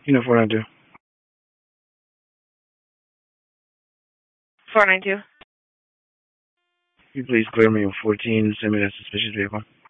You know, 492. 492. Can you please clear me on 14 and send me that suspicious vehicle?